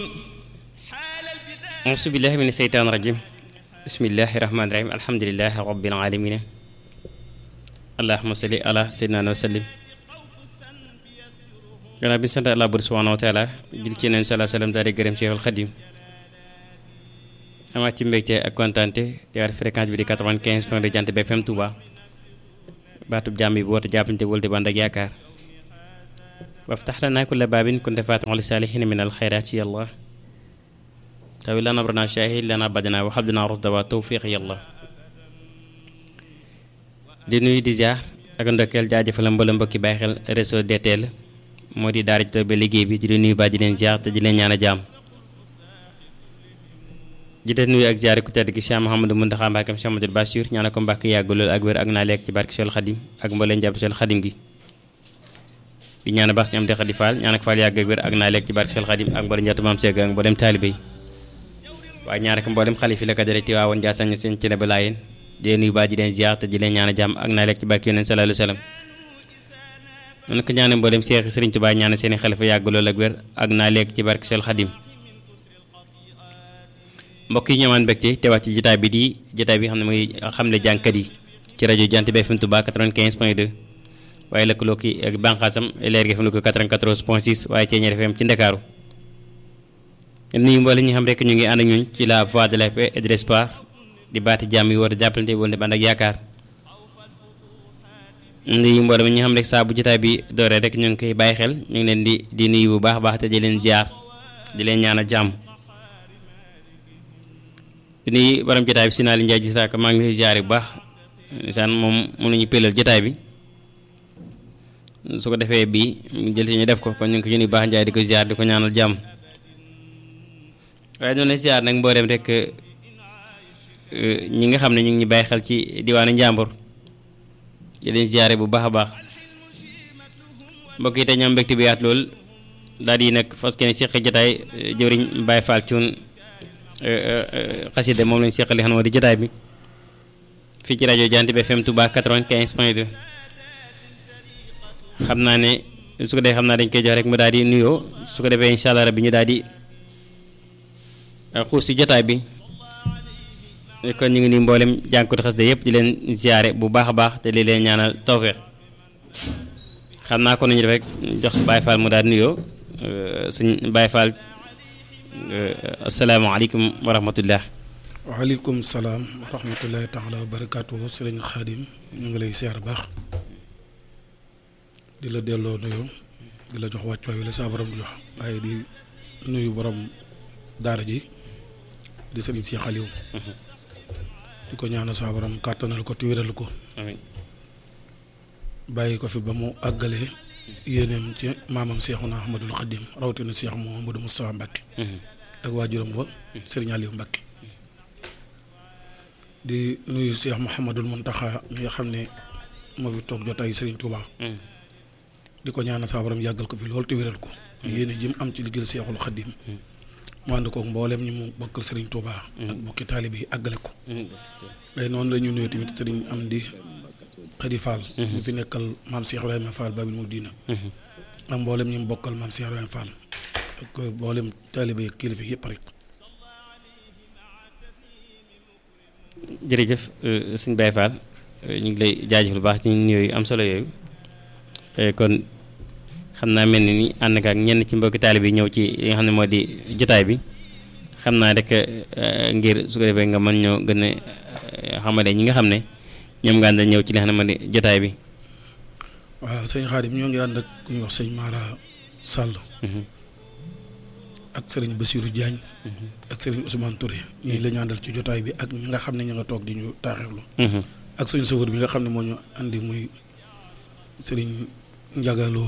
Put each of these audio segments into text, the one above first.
auzu billahi mina seytaani rajim bismillahi rahmaani rahim alhamdulillahi rabbil alamin allahumma salli ala sayyidina wa sallim gannaaw bi ñu sant Allah bur subhanahu wa taala jul ci neen sallallahu alayhi wa sallam daal di gërëm Cheikhul Khadim amaat ci mbégte ak kontaante di waat fréquence bi di 95 point de Jant bi FM Touba baatub jàmm bi woote jàppante wul di bànd ak yaakaar waftax lanaa kulla baabin kunta faatixan li saalihiina min alxayraati yàlla tawi lana abrana shahid lana badana wa habdana rusda wa tawfiq yàlla di nuyu di ziar ak ndokkeel jaajëfal mbooleem mbokki bàyyi xel réseau DTL moo di daara ji ba liggéey bi di leen nuyu ba di leen ziar te di leen ñaan a jàmm di leen nuyu ak ziar ku tedd gi Cheikh Mouhamadou Mountakha Mbacké Cheikh Amadou Bassir ñaan ko Mbacké yàgg lool ak wér ak naa lekk ci barke Cheikh Khadim ak mbooleem jàpp Cheikh Khadim gi di ñaan baas ñu am de Khady Fall ñaan ak Fall yàgg ak wér ak naa lekk ci barke Cheikh Khadim ak mbooleem njabootu Maam Seeg ak mbooleem taalibe yi waaye ñaan ak mbooleem xalifa yi la ko dale Tiwaawoon Njaasaan seen ci ne ba laayeen di leen nuyu ba di leen ziar te di leen ñaan a jàmm ak naa lekk ci barke Yonent sallallahu alayhi wa sallam mën ko ñaane mbooleem Seex Sëriñ Tuubaa ñaan seeni xalifa yàgg lool ak wér ak naa lekk ci barke Cheikh Khadim mbokk yi ñëwaan mbégte teewaat ci jotaay bi di jotaay bi xam ne mooy xamle jàngkat yi ci rajo Jant bi FM Touba 95.2 waaye lëkkaloo ki ak bànqaasam leer gi FM ko 94.6 waaye Thiéniere FM ci Ndakaaru nuyu mboolem ñi xam rek ñu ngi ànd ak ñun ci la voie de la paix et de l'espoir di baati jàmm yi war a jàppalante wala bànd ak yaakaar nuyu mboolem ñi xam rek saa bu jotaay bi dooree rek ñu ngi koy bàyyi xel ñu ngi leen di nuyu bu baax a baax te di leen ziar di leen ñaan a jàmm di nuyu borom jotaay bi si naa li Njaay gis raak maa ngi lay ziar bu baax saan moom mënuñu pelal jotaay bi su ko defee bii jël si ñu def ko kon ñu ngi ko nuyu baax Njaay di ko ziar di ko ñaanal jàmm waaye noonu la ziar nag mbooleem rek ñi nga xam ne ñu ngi ñu bàyyi xel ci diwaanu Njàmbur di leen ziare bu baax a baax mbokk yi te ñoom mbégte bi yaat lool daal di nag fas kenn seq jotaay jëwriñ Baye Fall Thioune xasida moom lañ seqal li xam ne moo di jotaay bi fii ci rajo Jant bi FM Touba 95.2 xam naa ne su ko defee xam naa dañ koy jox rek mu daal di nuyoo su ko defee incha allah rabbi ñu daal di xuus si jotaay bi kon ñu ngi nii mboolem jànkatu xasida yëpp di leen ziare bu baax a baax te li leen ñaanal tawfeex xam naa ko nañu def rek jox Baye Fall mu daal di nuyoo suñ Baye Fall asalaamaaleykum wa rahmatullah. waaleykum salaam wa rahmatullahi taala wa barakaatuhu sëriñ Xaadim ñu ngi lay ziar baax di la delloo nuyoo di la jox wàccuwaay wi la saa borom jox waaye di nuyu borom daara ji di sëriñ si xaliw di ko ñaanal saa borom kàttanal ko te wéral ko amiin bàyyi ko fi ba mu àggalee yéeneem ci maamam Seexuna Ahmadul Xadim rawatina Seex Muhammadu Mustafaa Mbàkke ak waajuram fa sëriñ Aliou Mbàkke di nuyu Seex Muhammadul Muntaxa mi nga xam ne moo fi toog jotaay sëriñ Tuubaa di ko ñaanal saa borom yàggal ko fi loolu te wéral ko yéene ji mu am ci liggéeyal Seexul Xadim mu ànd koog mboolem ñi mu bokkal Serigne Touba. ak bokki taalibe yi àggale ko. waaye noonu la ñu nuyu tamit Serigne Amdi Khady Fall. ñu fi nekkal maam Cheikh Ibrahima Fall Babil Mouridina. ak mboolem ñi mu bokkal maam Cheikh Ibrahima Fall ak mboolem taalibe yi kilifa yëpp rek. jërëjëf suñu Baye Fall ñu ngi lay jaajëfal bu baax ci nuyoo yu am solo yooyu kon. xam naa mel ni ni ànd ak ñenn ci mbokki taalibe yi ñëw ci li nga xam ne moo di jotaay bi xam naa rek ngir su ko defee nga mën ñoo gën a xamale ñi nga xam ne ñoom nga àndal ñëw ci li nga xam ne moo di jotaay bi. waaw sëñ Xaadim ñoo ngi ànd ak ku ñuy wax sëñ Mara Sall. ak sëriñ Bassirou Diagne. ak sëriñ Ousmane Touré ñii la ñu àndal ci jotaay bi ak ñi nga xam ne ñu nga toog di ñu taaxeerlu. ak suñu sëwër bi nga xam ne moo ñu andi muy sëriñ Ndiagaloo.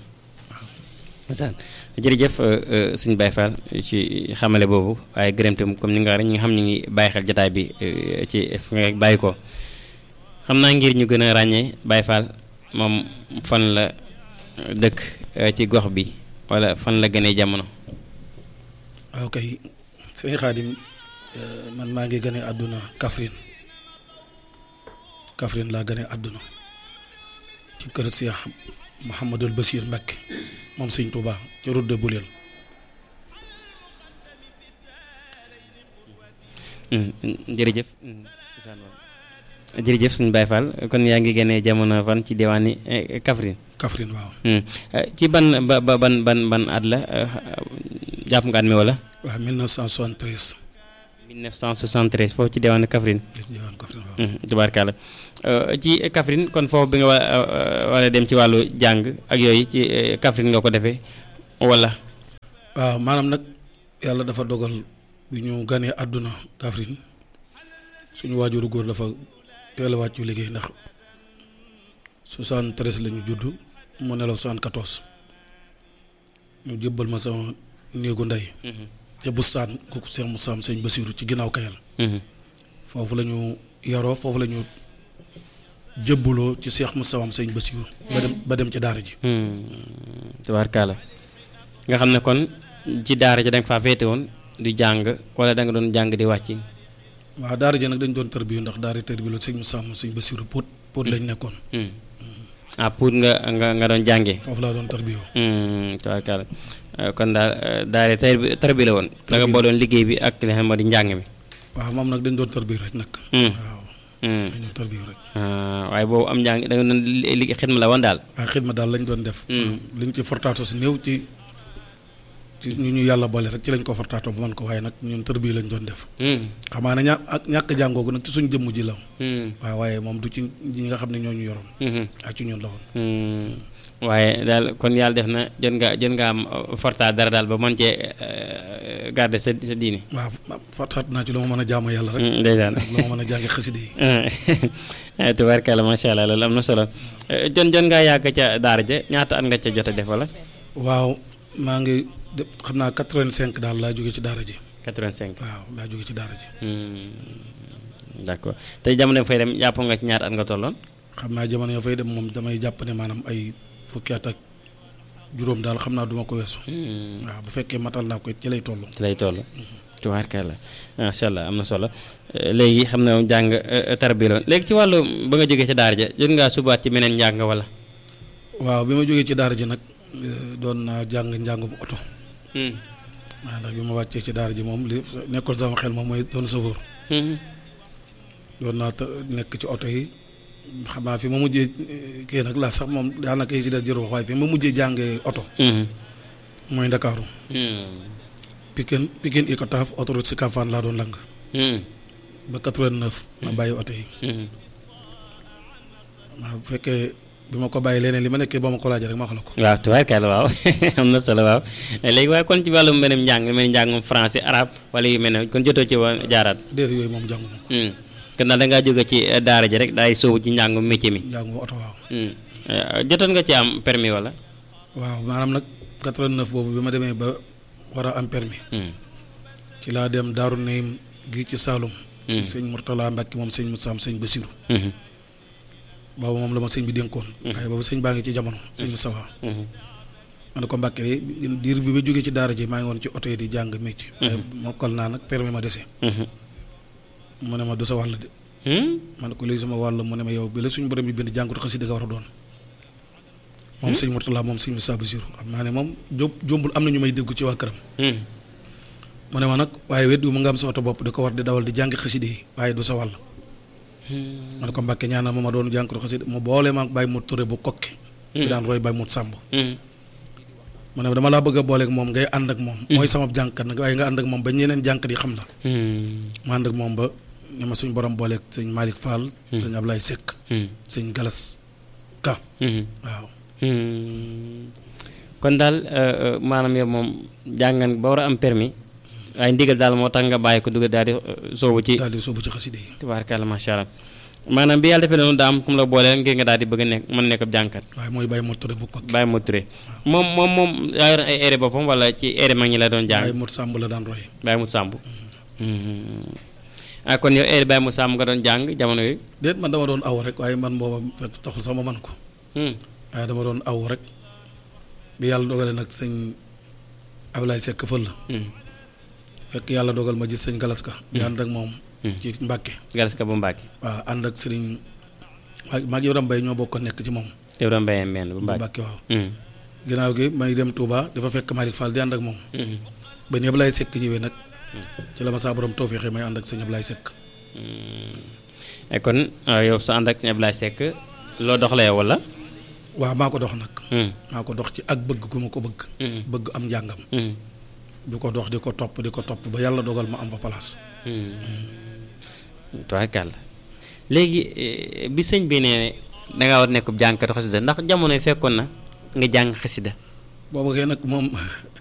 jërëjëf suñu Baye Fall ci xamale boobu waaye gërëm tam comme ni nga wax rek ñi nga xam ñu ngi bàyyi xel jotaay bi ci fi nga bàyyi ko xam naa ngir ñu gën a ràññee Baye Fall moom fan la dëkk ci gox bi wala fan la gënee jamono. waaw kay sëñ Xaadim man maa ngi gënee àdduna Kaffrine laa gënee àdduna ci kër Cheikh Mouhamadul Bassir Mbacke moom sëñ Touba ci route de Boulel jërëjëf jërëjëf suñu Baye Fall kon yaa ngi génnee jamono fan ci diwaani Kaffrine. Kaffrine waaw. ci ban ban at la jàpp nga at mi wala. waaw 1973. 1973 foofu ci diwaani Kaffrine. ci diwaanu Kaffrine waaw. tubaarkalla ci Kaffrine kon foofu bi nga war a dem ci wàllu jàng ak yooyu ci Kaffrine nga ko defee wala. waaw maanaam nag yàlla dafa dogal bi ñu ganee àdduna Kaffrine suñu waajuru góor dafa teel a wàccu liggéey ndax 73 la ñu judd mu nelaw 74 ñu jébbal ma sama néegu ndey. ca bustaan kooku Cheikh Moussa sëñ Basiru ci ginnaaw Kayal. foofu la ñu yaroo foofu la ñu jébbaloo ci Cheikh Moussa sëñ Basiru ba dem ci daara ji. tubaarkalla nga xam ne kon ci daara ji da nga faa féete woon di jàng wala da nga doon jàng di wàcc. waaw daara ji nag dañ doon tërbiyu ndax daara tërbiyu la sëñ Moussa sëñ Basiru Pout lañ nekkoon. Pout nga doon jàngee. foofu laa doon tërbiyu. tubaarkalla kon daal daara tërbiyu la woon. da nga booloon liggéey bi ak li nga xam moo di njàng mi. waaw moom nag dañ doon tërbiyu rek nag. waaw. dañ doon tërbiyu rek. waaye boobu am njàng da nga doon liggéey xidma la woon daal. waaw xidma daal lañ doon def. liñ ci fortaatu si néew ci ñu yàlla boole rek ci lañ ko fortaatoo ba man ko waaye nag ñun tërbiyu lañ doon def. xamaa ne ñàkk jàngoogu nag ci suñ jëmm ji la. waaw waaye moom du ci ñi nga xam ne ñoo ñu yoroon. ak ci ñun la woon. waaye daal kon yàlla def na jot nga am fortaat dara daal ba mën cee garder sa diini. waaw fortaat naa ci lu ma mën a jaamu yàlla rek. ndeysaan lu ma mën a jàngi xasida yi. tubaarkalla macha allah loolu am na solo jot ngaa yàgg ca daara ja ñaata at nga ca jot a def wala. waaw maa ngi xam naa 85 daal laa jóge ci daara ji. 85 waaw laa jóge ci daara ji. d'accord tey jamono fay dem jàpp nga ci ñaata at nga tolloon. xam naa jamono yoo fay dem moom damay jàpp ne maanaam ay fukki at ak juróom daal xam naa duma ko weesu. waaw bu fekkee matal naa ko it ci lay toll. ci lay toll. tubaarkalla macha allah am na solo léegi xam na jàng tarbiya la léegi ci wàllu ba nga jógee ci daara ja jot ngaa subaat ci meneen njàng wala. waaw bi ma jógee ci daara ji nag doon naa jàng njàngum oto. waaw ndax bi ma wàccee ci daara ji moom li nekkoon sama xel moom mooy doon chauffeur. doon naa nekk ci oto yi xam naa fi ma mujjee kii nag laa sax moom daanaka yi ci des jër wax waaye fi ma mujjee jàngee oto. mooy Ndakaaru. Pikine Icotaf autoroute si Kafane laa doon lang. ba 89 ma bàyyi oto yi. waaw bu fekkee bi ma ko bàyyi leneen li ma nekkee boo ma ko laajee rek ma wax la ko. waaw tubaarkalla waaw am na solo waaw léegi waaye kon ci wàllum beneen njàngum français arabe wala yu mel ne kon jotoo ci woon jaaraat. déedéet yooyu moom jàngu ma ko. kon daal da ngaa jóge ci daara ji rek daay sóobu ci njàngum métier mi. njàngum oto waaw. jotoon nga ci am permis wala. waaw maanaam nag 89 boobu bi ma demee ba war a am permis. ci laa dem Daaru Nayim gi ci Saloum. ci sëñ Mourtala Mbacke moom sëñ Moussa sëñ Bassirou. boobu moom la ma sëñ bi dénkoon. waaye boobu sëñ baa ngi ci jamono sëñ Moussa. ma ne ko Mbacke diir bi ba jógee ci daara ji maa ngi woon ci oto yi di jàng métier. waaye mokkal naa nag permis ma dese. mu ne ma du sa wàll de. ma ne ko léegi sama wàll mu ne ma yow bi la suñu borom bi bind jànkutu xasida nga war a doon. moom sëñ Mourtala moom sëñ Moussa Bassirou xam naa ne moom jombul am na ñu may déggu ci waa këram. mu ne ma nag waaye wet mu nga am sa oto bopp di ko war di dawal di jàngi xasida yi waaye du sa wàll. ma ne ko Mbàkke ñaanal ma doon jànkutu xasida mu boole ma Baye Mout Touré bu kokki bi daan roy Baye Mout Samb. mu ne dama laa bëgg a booleeg moom ngay ànd ak moom. mooy sama jànkat nag waaye nga ànd ak moom ba ñeneen jànkat yi xam la. ma ànd ak moom ba ne ma suñu borom booleeg sëñ Malick Fall. sëñ Ablaye Seck. sëñ Galas Ka. waaw. kon daal maanaam yow moom jàngan ba war a am permis waaye ndigal daal moo tax nga bàyyi ko dugg daal di soobu ci. daal di soobu ci xasida yi. tubaarkalla macha allah maanaam bi yàlla defee noonu daa am kum la booleel ngir nga daal di bëgg a nekk mën nekk ab jànkat. waaye mooy Baye Mout Touré bu ko. Baye Mout Touré moom yaa yor ay aire boppam wala ci aire mag ñi la doon jàng. Baye Mout Samb la daan roy. Baye Mout Samb. kon yow aire Baye Mout Samb nga doon jàng jamono yooyu. déet man dama doon aw rek waaye man booba taxul sax ma man ko. waaye dama doon aw rek bi yàlla dogalee nag sëñ Ablaye Seck fël la. fekk yàlla dogal ma gis sëñ Galaska. di ànd ak moom. ci Mbàkke. Galaska bu Mbàkke. waaw ànd ak sëriñ maag Ibrahima Mbaye ñoo bokk nekk ci moom. Ibrahima Mbaye meen bu Mbàkke waaw. ginnaaw gi may dem Touba dafa fekk Malick Fall di ànd ak moom. ba ni Ablaye Seck ñëwee nag ci la ma saa borom tawfeex may ànd ak sëñ Ablaye Seck. kon yow sa ànd ak sëñ Ablaye Seck loo dox la yow wala. waaw maa ko dox nag. maa ko dox ci ak bëgg gu ma ko bëgg. bëgg am njàngam. di ko dox di ko topp ba yàlla dogal ma am fa place. tubaarkàlla léegi bi sëñ bi ne da ngaa war nekk jàngkatu xasida ndax jamono yi fekkoon na nga jàng xasida. boobu kay nag moom